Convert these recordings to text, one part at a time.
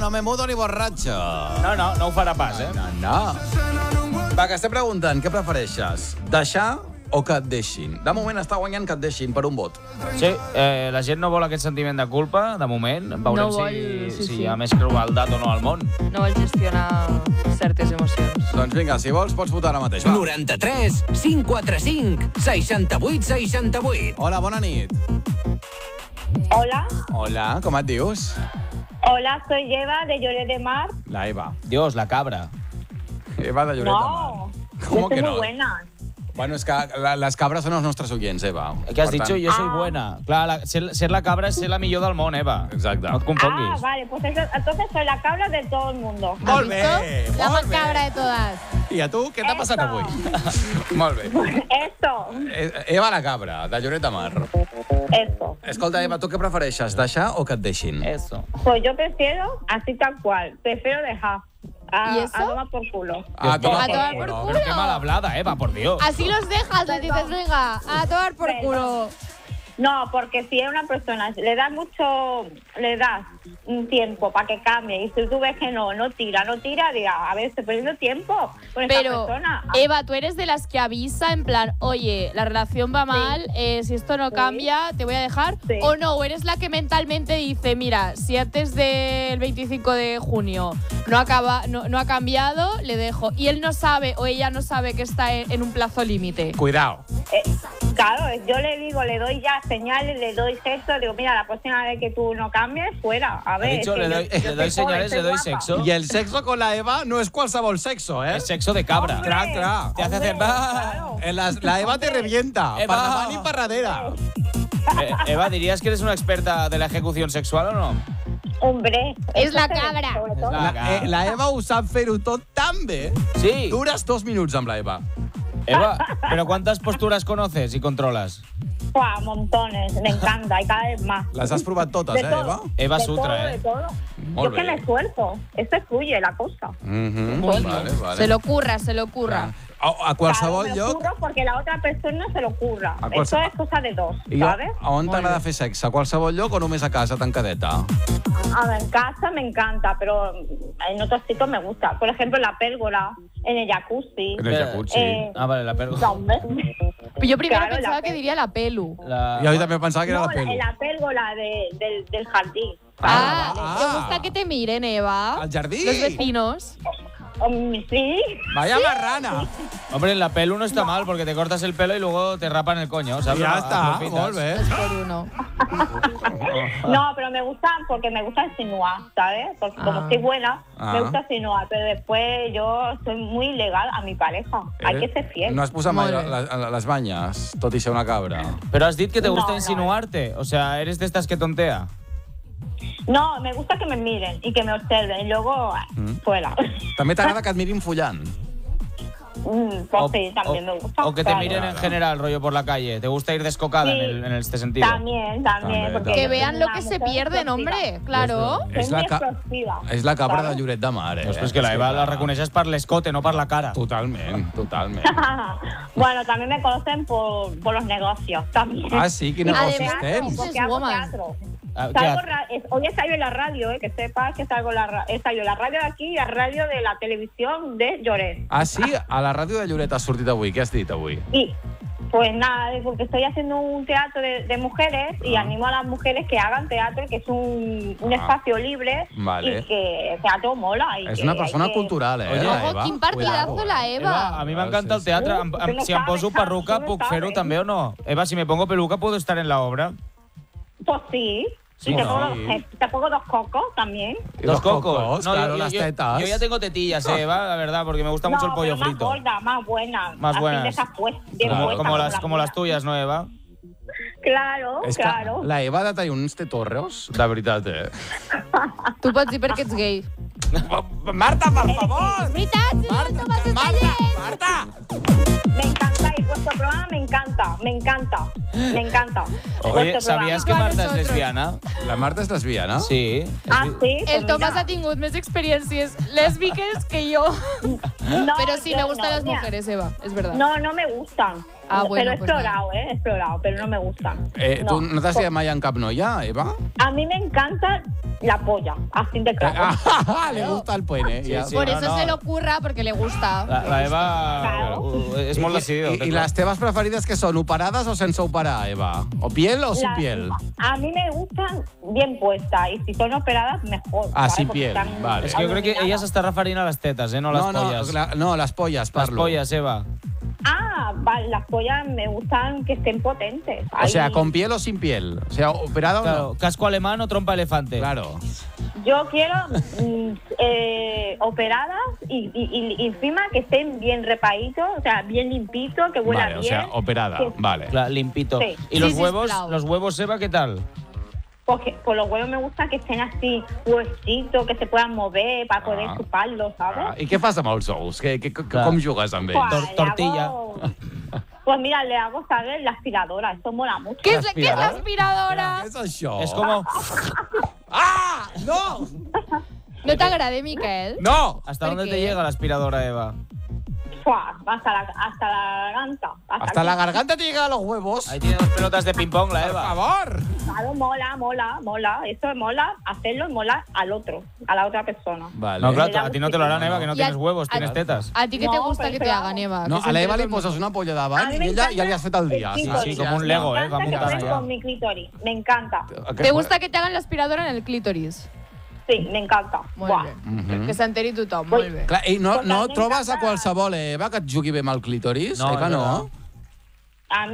no me mudo ni borratxo. No ho farà pas, eh? No. Va, que estem preguntant, què prefereixes? Deixar o que et deixin? De moment està guanyant que et deixin per un vot. Sí, la gent no vol aquest sentiment de culpa, de moment. Veurem No vol, si sí. hi ha més crueldat o no al món. No vol gestionar certes emocions. Doncs vinga, si vols pots votar ara mateix. Va. 93 545 68 68. Hola, bona nit. Hola, Hola, com et dius? hola, soy Eva de Lloret de Mar. La Eva. Dios, la cabra. Eva de Lloret de Mar. No, ¿Cómo yo que soy no? muy buena. Bueno, es que las cabras son los nostres oients, Eva. Què has Per dit? tant- Jo soy buena. Clar, ser la cabra és ser la millor del món, Eva. Exacte. No et confonguis. Vale, pues entonces soy la cabra de todo el mundo. Molt bé, La molt más bé. cabra de todas. I a tu, què t'ha passat Eso. avui? Molt bé. Eso, Eva la cabra, de Lloret de Mar. eso. Escolta, Eva, tu què prefereixes, deixar o que et deixin? Eso. Pues yo prefiero así tal cual. Prefiero dejar. ¿Y eso? A tomar por culo. A tomar A tomar por culo. culo. Pero qué mal hablada, Eva, por Dios. Así los dejas, les dices, venga, a tomar por culo. No, porque si es una persona, le das un tiempo para que cambie. Y si tú ves que no tira, diga, a ver, estoy perdiendo tiempo con esta Pero, persona. Eva, tú eres de las que avisa en plan, oye, la relación va mal, si esto no cambia, te voy a dejar. Sí. O no, o eres la que mentalmente dice, mira, si antes del 25 de junio no ha cambiado, le dejo. Y él no sabe o ella no sabe que está en un plazo límite. Cuidao. Claro, yo le digo, le doy ya señales, le doy sexo, digo, mira, la próxima vez que tú no cambies, fuera. A Ha ver. dicho, es que le doy yo soy señales, joven, le soy doy guapa. sexo. I el sexo con la Eva no és qualsevol sexo, eh? Es sexo de cabra. Hombre. Clar, clar. Te hace hacer... Claro. La Eva te revienta. Eva. Per davant i per darrere. Eva, ¿dirías que eres una experta de la ejecución sexual o no? Hombre. Es eso la se- cabra. sobre todo. La Eva ho sap fer-ho tot tan bé. Sí. Dures 2 minuts amb la Eva. Eva, ¿pero cuántas posturas conoces y controlas? Buah, montones, me encanta, y cada vez más. Les has provat totes, De eh, todo. Eva? Eva De Sutra, todo, ¿eh? de todo. Molt Yo que bé. me esfuerzo. Esto fluye la cosa. Vale. Se lo curra. A qualsevol Claro, me lloc... ocurro porque la otra persona se lo ocurra. A Esto qualsevol- es cosa de dos, I ¿sabes? a on t'agrada fer sexe? A qualsevol lloc o només a casa, tancadeta? A ver, en casa me encanta, pero en otros sitios me gusta. Por ejemplo, en la pérgola, en el jacuzzi. En el jacuzzi. Ah, vale, la pergo. No, hombre. Yo primero Claro, pensaba la que diría la pelu. Jo també pensava que era No, la pelu. en la pérgola del jardín. ¿Te gusta que te miren, Eva? Al jardí. Los vecinos. Sí. Vaya marrana. Hombre, en la pelu no está mal porque te cortas el pelo y luego te rapan el coño, ¿sabes? Ja A està, profitas. molt bé. Dos por uno. No, pero me gusta porque me gusta insinuar, ¿sabes? Porque como soy buena, me gusta insinuar, pero después yo soy muy legal a mi pareja. Hay que ser fiel. No has posat mai Molt bé. les banyes, tot i ser una cabra. Pero has dit que te gusta No. insinuarte. O sea, eres de estas que tontea. No, me gusta que me miren y que me observen y luego fuera. També t'agrada que et mirin follant. Pues sí, también me gusta. o que te claro. miren en general, rollo por la calle. ¿Te gusta ir descocada Sí. en este sentido? También. También, porque Que yo vean soy lo una que se mujer pierden, explosiva. hombre. Claro. És Soy la, muy ca explosiva. és la cabra ¿sabes? de Lloret de Mar, eh? Pues que la Eva la reconeixes per l'escote, no per la cara. Totalment. Bueno, también me conocen por los negocios, también. Ah, sí? Quin Además, negocis tens? Porque hago Woman. teatro. Ah, ¿qué Salgo haces? hoy he salido en la radio, que sepas que salgo en he salido en la radio de aquí y la radio de la televisión de Lloret. Ah, sí? A la ràdio de Lloret has sortit avui. Què has dit avui? Y pues nada, porque estoy haciendo un teatro de mujeres y animo a las mujeres que hagan teatro, que es un espacio libre Vale. y que el teatro mola. Y És que una hay persona que- cultural, eh? Oye, la Ojo, Eva? quin partidazo Cuidado. la Eva, Eva. a mí m'encanta el teatre. Tú no Si em sabes, poso perruca, tú no puc fer-ho sabes. també o no? Eva, si me pongo peluca, ¿puedo estar en la obra? Pues sí. Sí, y te, ¿no? te pongo dos cocos también. Y Los cocos. No, claro, las tetas. Yo ya tengo tetillas, Eva, la verdad, porque me gusta mucho el pollo pero frito. Más gorda, más buena. Más Así buenas. de esas bien Como, puestas, como las mía. tuyas, ¿no, Eva? Claro, És que claro. la Eva ha de tenir uns tetorros, de veritat, eh? Tu pots dir perquè ets gay. Marta, per favor! És veritat, si no el Tomàs està Marta, llest. Marta! Me encanta y vuestro programa me encanta, me encanta. Me encanta. Oye, Vuestro ¿sabías que programa. Marta es lesbiana? La Marta és lesbiana? Sí. Ah, sí. El Pues Tomàs mira. ha tingut més experiències lèsbiques que jo. No, Pero sí, yo me gustan no, las mira. mujeres, Eva, es verdad. No, no me gustan. Ah, bueno, pero he pues explorado, he explorado, pero no me gustan. Tu no t'has fiat mai en cap noia, Eva? A mí me encanta la polla, así de claro. Le gusta el pene. Ja. sí. Por no, eso no. se le ocurra, porque le gusta. La Eva Claro. és molt decidida. I les teves preferides que són operades o sense operar, Eva? O piel o sin La- piel? A mí me gustan bien puestas y si son operadas, mejor. Ah, ¿sabes? sin Porque piel, están vale. És que jo crec que ella alucinadas. s'està referint a les tetes, no a les polles. No, les polles, Les parlo. polles, Eva. Ah, vale, las pollas me gustan que estén potentes. O sea, Ahí- ¿con piel o sin piel? O sea, ¿operada o Claro, no? casco alemán o trompa elefante. Claro. Yo quiero operadas y encima que estén bien repaditos, o sea, bien limpitos, que huelan Vale, o bien. sea, operada, que- vale. Claro, limpito. Sí. ¿Y los Sí, huevos? sisplau. ¿Los huevos, Eva, qué tal? Porque por los huevos me gusta que estén así, huesitos, que se puedan mover para poder Ah. chuparlos, ¿sabes? I què fas amb els ous? Clar. Com jugues amb ells? Pues, tor- le tortilla. hago- Pues mira, le hago, ¿sabes? La aspiradora, eso mola mucho. ¿Qué es la Aspiradora? aspiradora? Què és això? Es como... Ah! No! ¿No te agrade, Miquel? No! ¿Hasta ¿Por dónde qué? te llega la aspiradora, Eva? Fua, hasta la garganta. Hasta la garganta te llegan los huevos. Ahí tiene dos pelotas de ping-pong, la Por Eva. favor. Claro, mola. Eso mola hacerlo y mola al otro, a la otra persona. Vale. No, claro, Le a ti no te lo harán, Eva, que no Y tienes a- huevos, a- tienes tetas. ¿A ti qué te No, gusta pero que te claro. hagan, Eva? No, Que a la se Eva li entere todo el poses una polla davant A mí i me ella encanta ja li has fet el dia. el Sí, clítoris. sí, com un Lego, Me va encanta que muntant jueguen allà. con mi clítoris, me encanta. mundo. ¿Te gusta que te hagan la aspiradora en el clítoris? Sí, me encanta. Molt Buah. bé. Que s'enteri tothom, molt bé. Clar, i no Totalment trobes a encantada. qualsevol, Eva, que et jugui bé amb el clítoris? No, Que és no? verdad. A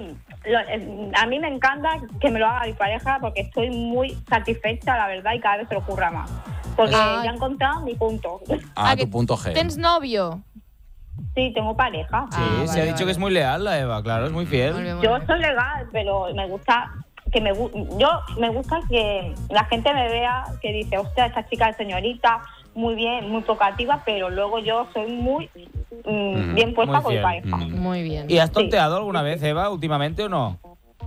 mí me encanta que me lo haga mi pareja porque estoy muy satisfecha, la verdad, y cada vez se lo ocurra más. Porque Ah. ya he encontrado mi punto. Ah, que tu punto G. ¿Tens novio? Sí, tengo pareja. Sí, Ah, se ha vale, dicho vale. que es muy leal, la Eva, claro, es muy Molt fiel. bé, molt Yo bé. soy legal, pero me gusta que me gusta que la gente me vea, que dice, hostia, esta chica es señorita, muy bien, muy provocativa, pero luego yo soy muy bien puesta Muy con mi fiel. pareja. Muy bien. ¿Y has tonteado alguna vez, Eva, últimamente o no?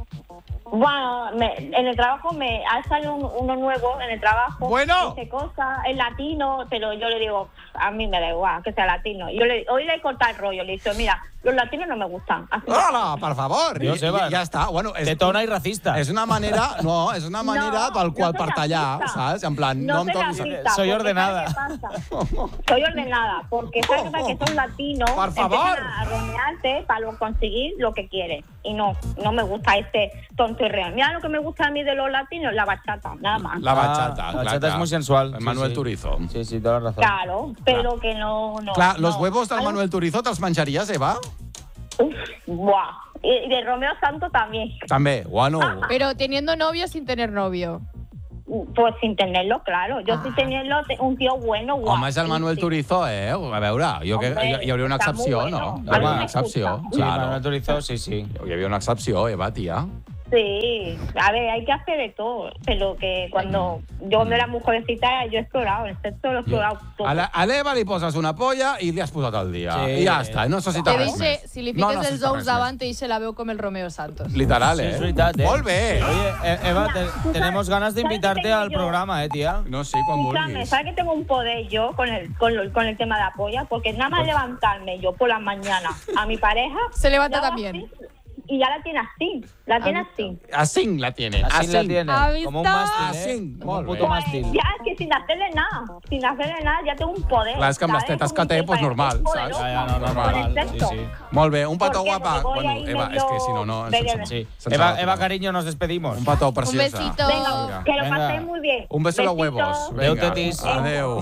Bueno, en el trabajo ha salido uno nuevo en el trabajo. Bueno. Dice cosas, es latino, pero yo le digo, a mí me da igual que sea latino. Hoy le he cortado el rollo, le he dicho, mira, los latinos no me gustan. Así Hola, per favor. Dios, Eva. Ja està. Bueno, Tetona y racista. és una manera, és una manera pel qual per tallar, saps? En plan, no em soy toquis... racista, Soy porque ordenada. ¿sabes qué pasa? Soy ordenada, porque sabes qué pasa? Que son latinos, Por favor. empiezan a ronearte para conseguir lo que quieren. Y no me gusta ese tonto y real. Mira lo que me gusta a mí de los latinos, la bachata, nada más. La bachata, La bachata es muy sensual. El sí, Manuel sí. Turizo. Sí, sí, toda la razón. Claro, pero que no. Clar, los no. huevos del Algo- Manuel Turizo te'ls menjaries, Eva? Uf, buah. Y de Romeo Santos también. També, bueno. Pero teniendo novio o sin tener novio. Pues sin tenerlo, claro. Yo sin tenerlo, un tío bueno, guapo. Home, és el Manuel Turizo, eh? A veure, jo que Hombre, hi hauria una està molt excepció, bueno. no? Hi hauria una excepció, Sí, claro. Manuel Turizo, sí, sí. Hi havia una excepció, Eva, tia. Sí, a ver, hay que hacer de todo. Pero que cuando yo era muy jovencita, yo he explorado, el sexo lo he explorado todo. A l'Eva li poses una polla i li has posat el dia. Sí. I ja està, no necessita Te res dice, més. si li No fiques els necessita ous res davant, te dice la veu com el Romeo Santos. més. Literal, Sí, eh? es verdad, Molt bé. Oye, Eva, Mira, tenemos ganas de ¿sabes qué invitarte tengo al yo? programa, tía. No sé, quan Escúchame, vulguis. ¿sabes que tengo un poder yo con el tema de la polla? Porque nada más levantarme yo por las mañanas a mi pareja... Se levanta la hago también. así, y ya la tiene así, la tiene así. A 5 la tiene. Así la tiene. ¿Ha Como un visto? mástil, Así, Como un molt puto bé. Pues mástil. ya es que sin hacerle nada ya tengo un poder. Clar, és que amb les ¿sabes? tetes Como que té, mi pues pareja, normal, es saps? poderosa, Ja, ja, no, con normal, el sexo. sí, sí. Molt bé, un petó Porque guapa. me voy Bueno, ahí Eva, medio és que si no, no... de- Sí. sense Eva, l'altre. cariño, nos despedimos. Un petó preciosa. besito. Venga, que lo Venga. paséis muy bien. Un beso a los Besitos. huevos. Adeu, Vinga, tetis. adeu.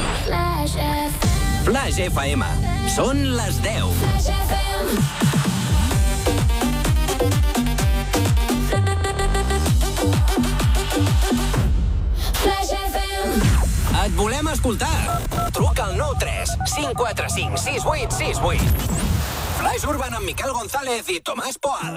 Flash FM. Són les 10. Et volem escoltar. Truca al 93 545 6868. Flash Urban amb Miquel González i Tomàs Poal.